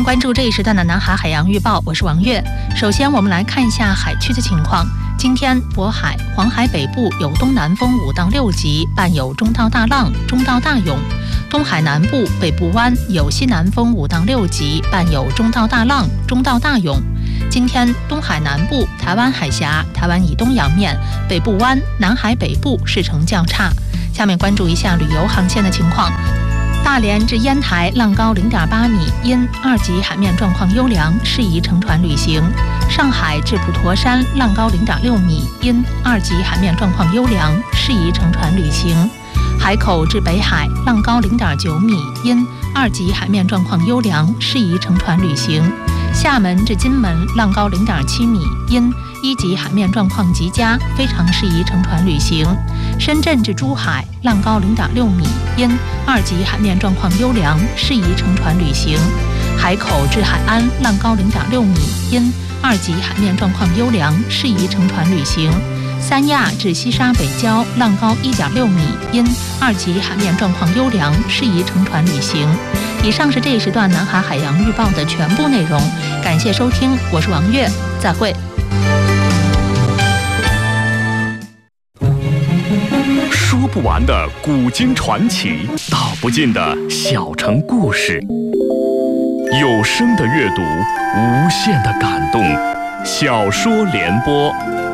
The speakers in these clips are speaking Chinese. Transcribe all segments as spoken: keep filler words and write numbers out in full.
关注这一时段的南海海洋预报，我是王悦。首先我们来看一下海区的情况。今天渤海、黄海北部有东南风五到六级，伴有中到大浪、中到大涌；东海南部、北部湾有西南风五到六级，伴有中到大浪、中到大涌。今天东海南部、台湾海峡、台湾以东洋面、北部湾、南海北部视程较差。下面关注一下旅游航线的情况。大连至烟台浪高零点八米，因二级海面状况优良，适宜乘船旅行。上海至普陀山浪高零点六米，因二级海面状况优良，适宜乘船旅行。海口至北海浪高零点九米，因二级海面状况优良，适宜乘船旅行。厦门至金门浪高零点七米，因一级海面状况极佳，非常适宜乘船旅行。深圳至珠海浪高零点六米，因二级海面状况优良，适宜乘船旅行。海口至海安浪高零点六米，因二级海面状况优良，适宜乘船旅行。三亚至西沙北礁浪高一点六米，因二级海面状况优良，适宜乘船旅行。以上是这一时段南海海洋预报的全部内容，感谢收听，我是王悦，再会。 说不完的古今传奇，道不尽的小城故事，有声的阅读，无限的感动。小说联播。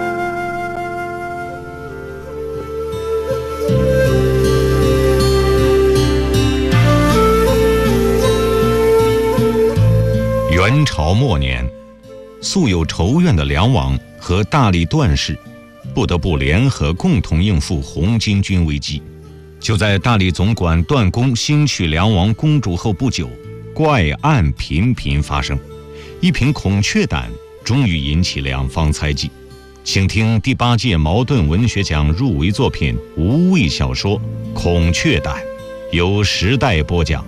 元朝末年，素有仇怨的梁王和大理段氏不得不联合共同应付红巾军危机。就在大理总管段公新娶梁王公主后不久，怪案频频发生。一瓶孔雀胆终于引起两方猜忌。请听第八届茅盾文学奖入围作品无畏小说《孔雀胆》，由时代播讲。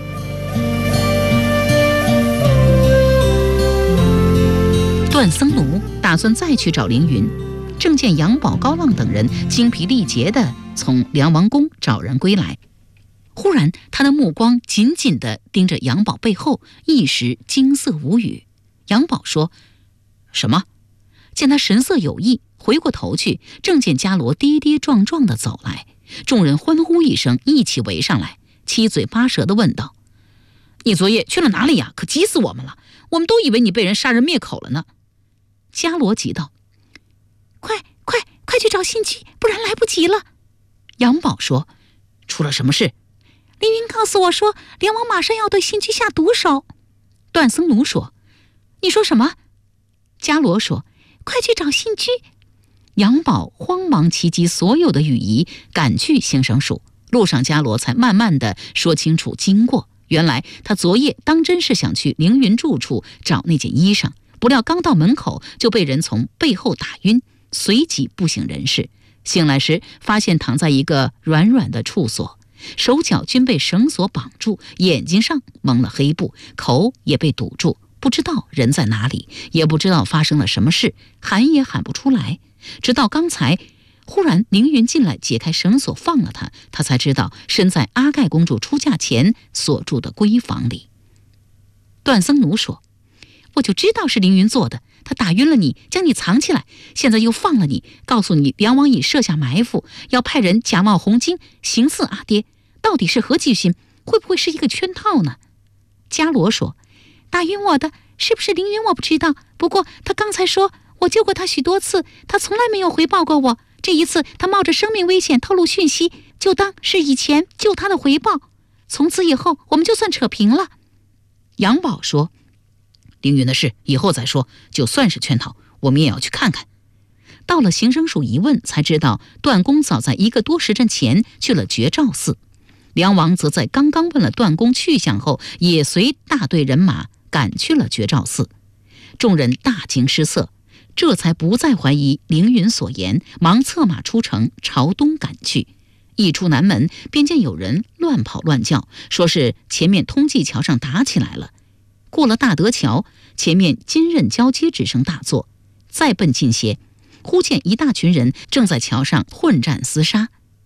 段僧奴打算再去找凌云，正见杨宝、高浪等人精疲力竭地从梁王宫找人归来。忽然他的目光紧紧地盯着杨宝背后，一时惊色无语。杨宝说：“什么？”见他神色有异，回过头去，正见伽罗跌跌撞撞地走来，众人欢呼一声，一起围上来，七嘴八舌地问道：“你昨夜去了哪里呀？可急死我们了！我们都以为你被人杀人灭口了呢。”伽罗急道：“快快快去找信居，不然来不及了。”杨宝说：“出了什么事？”凌云告诉我说，梁王马上要对信居下毒手。段僧奴说：“你说什么？”伽罗说：“快去找信居。”杨宝慌忙齐集所有的羽仪，赶去行省署。路上伽罗才慢慢地说清楚经过。原来他昨夜当真是想去凌云住处找那件衣裳，不料刚到门口就被人从背后打晕，随即不省人事。醒来时发现躺在一个软软的处所，手脚均被绳索绑住，眼睛上蒙了黑布，口也被堵住，不知道人在哪里，也不知道发生了什么事，喊也喊不出来。直到刚才忽然凌云进来解开绳索放了他，他才知道身在阿盖公主出嫁前所住的闺房里。段僧奴说：“我就知道是凌云做的，他打晕了你，将你藏起来，现在又放了你，告诉你梁王已设下埋伏，要派人假冒红巾行刺阿爹，到底是何居心？会不会是一个圈套呢？”伽罗说：“打晕我的是不是凌云我不知道，不过他刚才说我救过他许多次，他从来没有回报过我，这一次他冒着生命危险透露讯息，就当是以前救他的回报，从此以后我们就算扯平了。”杨宝说：“凌云的事以后再说，就算是圈套，我们也要去看看。”到了行省署一问，才知道段公早在一个多时辰前去了觉照寺，梁王则在刚刚问了段公去向后，也随大队人马赶去了觉照寺。众人大惊失色，这才不再怀疑凌云所言，忙策马出城朝东赶去。一出南门，便见有人乱跑乱叫，说是前面通济桥上打起来了。过了大德桥，前面金刃交接之声大作，再奔近些，忽见一大群人正在桥上混战厮杀。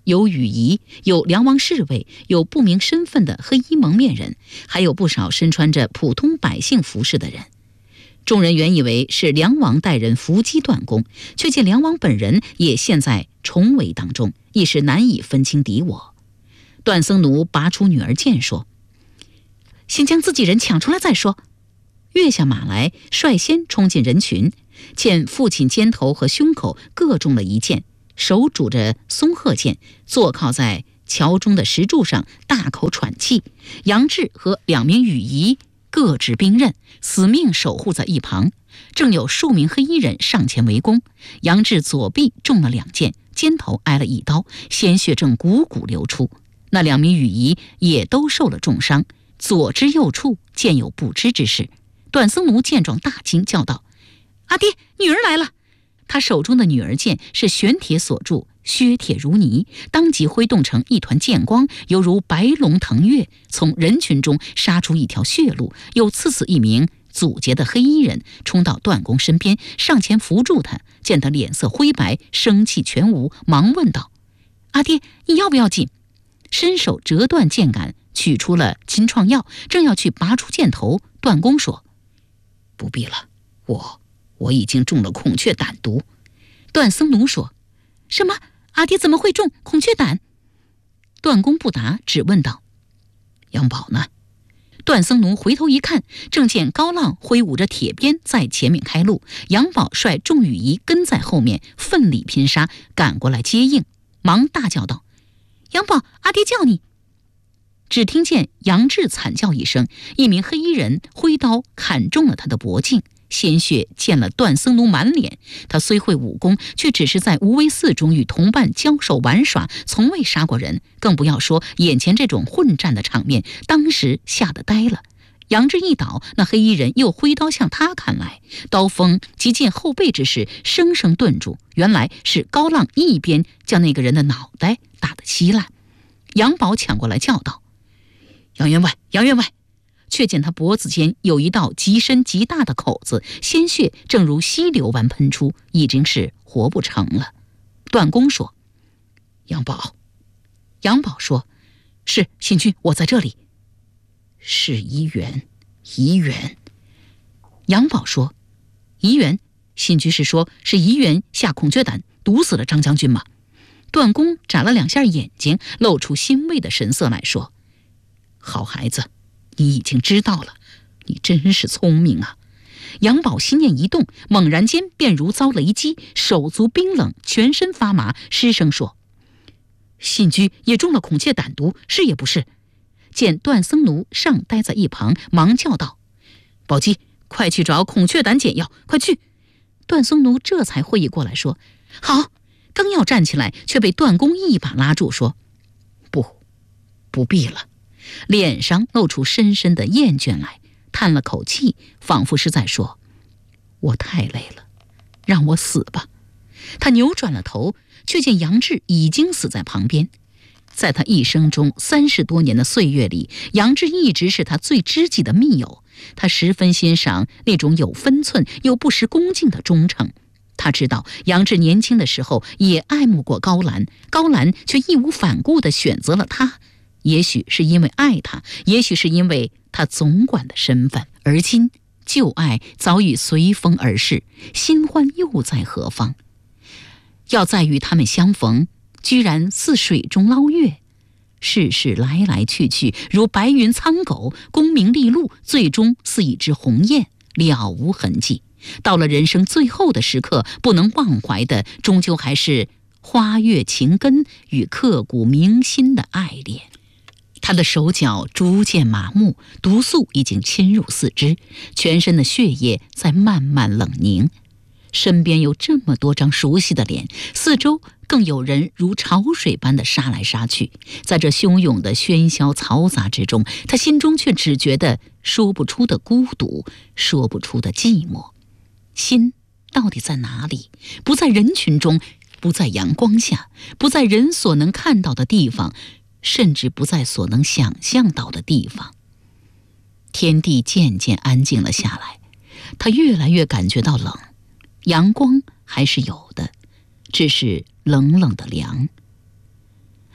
有雨衣，有梁王侍卫，有不明身份的黑衣蒙面人，还有不少身穿着普通百姓服饰的人。众人原以为是梁王带人伏击段公，却见梁王本人也陷在重围当中，一时难以分清敌我。段僧奴拔出女儿剑说：“先将自己人抢出来再说。”跃下马来，率先冲进人群，见父亲肩头和胸口各中了一箭，手拄着松鹤剑，坐靠在桥中的石柱上，大口喘气。杨志和两名羽仪各执兵刃，死命守护在一旁。正有数名黑衣人上前围攻，杨志左臂中了两箭，肩头挨了一刀，鲜血正汩汩流出。那两名羽仪也都受了重伤，左支右绌，见有不知之事。段僧奴见状大惊，叫道：“阿爹，女儿来了！”他手中的女儿剑是玄铁所铸，削铁如泥，当即挥动成一团剑光，犹如白龙腾跃，从人群中杀出一条血路，又刺死一名阻截的黑衣人，冲到段公身边，上前扶住他。见他脸色灰白，生气全无，忙问道：“阿爹，你要不要紧？”伸手折断剑杆，取出了金创药，正要去拔出箭头，段公说：“不必了，我我已经中了孔雀胆毒。”段僧奴说：“什么？阿爹怎么会中孔雀胆？”段公不答，只问道：“杨宝呢？”段僧奴回头一看，正见高浪挥舞着铁鞭在前面开路，杨宝率众羽仪跟在后面，奋力拼杀，赶过来接应，忙大叫道：“杨宝，阿爹叫你！”只听见杨志惨叫一声，一名黑衣人挥刀砍中了他的脖颈，鲜血溅了段僧奴满脸。他虽会武功，却只是在无为寺中与同伴交手玩耍，从未杀过人，更不要说眼前这种混战的场面，当时吓得呆了。杨志一倒，那黑衣人又挥刀向他砍来，刀锋即见后背之时，生生顿住。原来是高浪一鞭将那个人的脑袋打得稀烂。杨宝抢过来叫道：“杨员外，杨员外！”却见他脖子间有一道极深极大的口子，鲜血正如溪流般喷出，已经是活不成了。段公说：“杨宝。”杨宝说：“是，信君，我在这里。”是怡园，怡园。杨宝说：“怡园，信君是说是怡园下孔雀胆毒死了张将军吗？”段公眨了两下眼睛，露出欣慰的神色来说：“好孩子，你已经知道了，你真是聪明啊！”杨宝心念一动，猛然间便如遭雷击，手足冰冷，全身发麻，失声说：“信居也中了孔雀胆毒，是也不是？”见段僧奴尚待在一旁，忙叫道：“宝鸡，快去找孔雀胆解药，快去！”段僧奴这才会意过来说：“好。”刚要站起来，却被段公一把拉住，说：“不，不必了。”脸上露出深深的厌倦来，叹了口气，仿佛是在说：“我太累了，让我死吧。”他扭转了头，却见杨志已经死在旁边。在他一生中三十多年的岁月里，杨志一直是他最知己的密友。他十分欣赏那种有分寸又不失恭敬的忠诚。他知道杨志年轻的时候也爱慕过高兰，高兰却义无反顾地选择了他。也许是因为爱他，也许是因为他总管的身份。而今旧爱早已随风而逝，新欢又在何方？要再与他们相逢，居然似水中捞月。世事来来去去，如白云苍狗，功名利禄最终似一只鸿雁，了无痕迹。到了人生最后的时刻，不能忘怀的终究还是花月情根与刻骨铭心的爱恋。他的手脚逐渐麻木，毒素已经侵入四肢，全身的血液在慢慢冷凝。身边有这么多张熟悉的脸，四周更有人如潮水般的杀来杀去。在这汹涌的喧嚣嘈杂之中，他心中却只觉得说不出的孤独，说不出的寂寞。心到底在哪里？不在人群中，不在阳光下，不在人所能看到的地方，甚至不在所能想象到的地方。天地渐渐安静了下来，他越来越感觉到冷。阳光还是有的，只是冷冷的凉。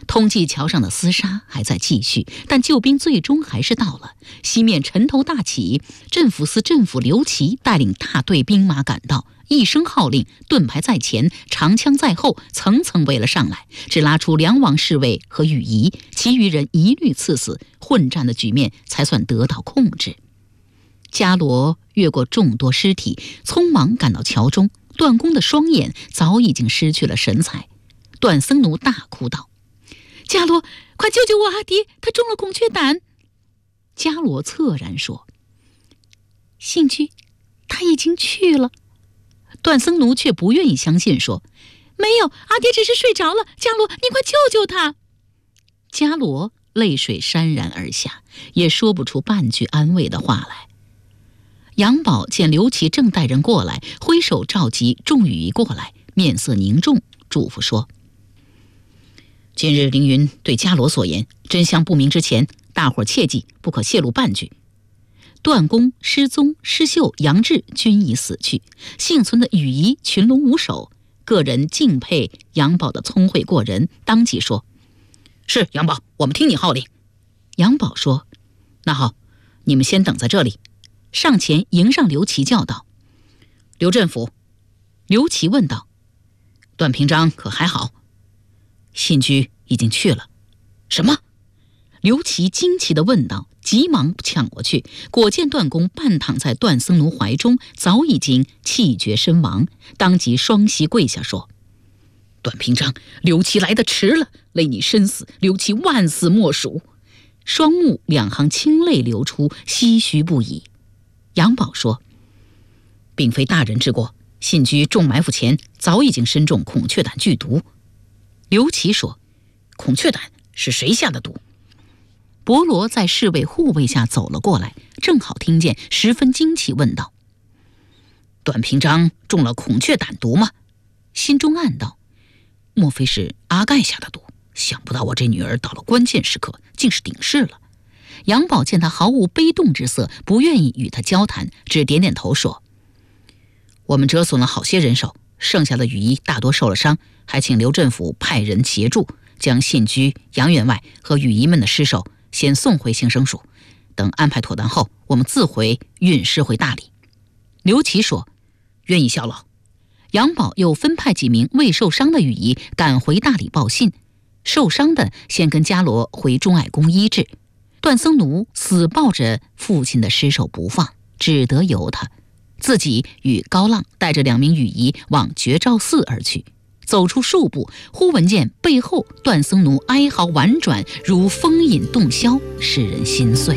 通济桥上的厮杀还在继续，但救兵最终还是到了。西面尘头大起，镇抚司镇抚刘琦带领大队兵马赶到，一声号令，盾牌在前，长枪在后，层层围了上来，只拉出梁王侍卫和羽仪，其余人一律刺死，混战的局面才算得到控制。伽罗越过众多尸体，匆忙赶到桥中，段公的双眼早已经失去了神采。段僧奴大哭道：伽罗，快救救我阿爹，他中了孔雀胆。伽罗恻然说：信居，他已经去了。段僧奴却不愿意相信，说：没有，阿爹只是睡着了。伽罗，你快救救他。伽罗泪水潸然而下，也说不出半句安慰的话来。杨宝见刘琦正带人过来，挥手召集众羽仪过来，面色凝重，嘱咐说：今日凌云对伽罗所言，真相不明之前，大伙儿切记不可泄露半句。段公、师宗、师秀、杨志均已死去，幸存的羽仪群龙无首，个人敬佩杨宝的聪慧过人，当即说：是杨宝，我们听你号令。杨宝说：那好，你们先等在这里。上前迎上刘琦，叫道：刘镇抚。刘琦问道：段平章可还好？信居已经去了。什么？刘琦惊奇地问道，急忙抢过去，果见段公半躺在段僧奴怀中，早已经气绝身亡，当即双膝跪下说：段平章，刘琦来得迟了，累你身死，刘琦万死莫属。双目两行清泪流出，唏嘘不已。杨宝说：并非大人之过，信居中埋伏前早已经身中孔雀胆剧毒。刘琦说：孔雀胆是谁下的毒？伯罗在侍卫护卫下走了过来，正好听见，十分惊奇，问道：段平章中了孔雀胆毒吗？心中暗道：莫非是阿盖下的毒？想不到我这女儿到了关键时刻竟是顶事了。杨宝见他毫无悲动之色，不愿意与他交谈，只点点头说：我们折损了好些人手，剩下的羽衣大多受了伤，还请刘镇抚派人协助，将信居、杨员外和羽衣们的尸首先送回行省署，等安排妥当后，我们自回运尸回大理。刘琦说：愿意效劳。杨宝又分派几名未受伤的羽衣赶回大理报信，受伤的先跟伽罗回钟爱宫医治。段僧奴死抱着父亲的尸首不放，只得由他，自己与高浪带着两名羽衣往绝照寺而去。走出数步，忽闻见背后段僧奴哀嚎婉转，如风引洞箫，使人心碎。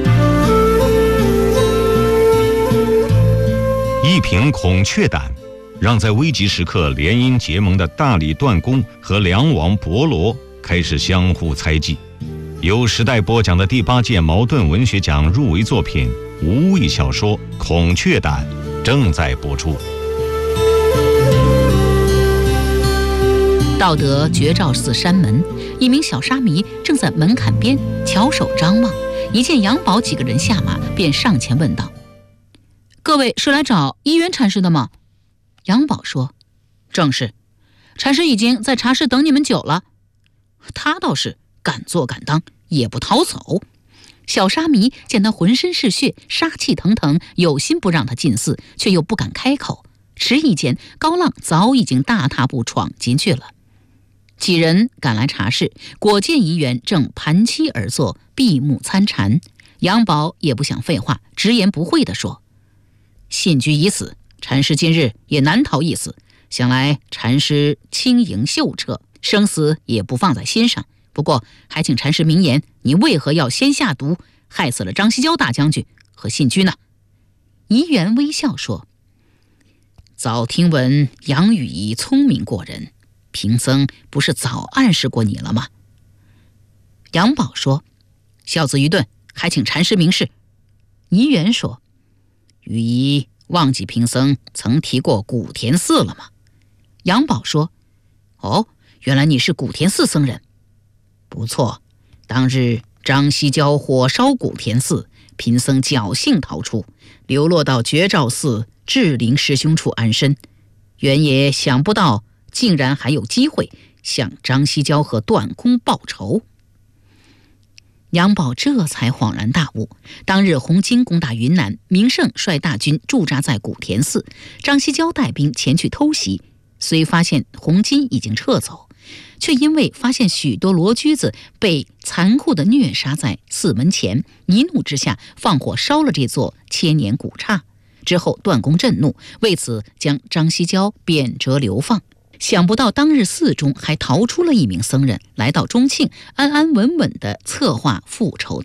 一瓶孔雀胆，让在危急时刻联姻结盟的大理段公和梁王伯罗开始相互猜忌。由时代播讲的第八届茅盾文学奖入围作品无畏小说《孔雀胆》正在播出。 到得绝照寺山门，一名小沙弥正在门槛边翘首张望，一见杨宝几个人下马，便上前问道：各位是来找一元禅师的吗？杨宝说：正是，禅师已经在茶室等你们久了。他倒是敢做敢当，也不逃走。小沙弥见他浑身是血，杀气腾腾，有心不让他进寺，却又不敢开口。迟疑间，高浪早已经大踏步闯进去了。几人赶来茶室，果见怡园正盘膝而坐，闭目参禅。杨宝也不想废话，直言不讳地说：信居已死，禅师今日也难逃一死，想来禅师轻盈秀彻，生死也不放在心上。不过还请禅师明言，你为何要先下毒，害死了张西郊大将军和信居呢？怡园微笑说：早听闻杨羽仪聪明过人，贫僧不是早暗示过你了吗？杨宝说：孝子愚钝，还请禅师明示。怡园说：羽仪忘记贫僧曾提过古田寺了吗？杨宝说：哦，原来你是古田寺僧人。不错，当日张西郊火烧古田寺，贫僧侥幸逃出，流落到绝照寺智灵师兄处安身，原也想不到竟然还有机会向张西郊和段公报仇。杨宝这才恍然大悟，当日红巾攻打云南，明胜率大军驻扎在古田寺，张西郊带兵前去偷袭，虽发现红巾已经撤走，却因为发现许多罗驹子被残酷地虐杀在寺门前，一怒之下放火烧了这座千年古刹。之后段公震怒，为此将张西郊贬谪流放。想不到当日寺中还逃出了一名僧人，来到中庆，安安稳稳地策划复仇。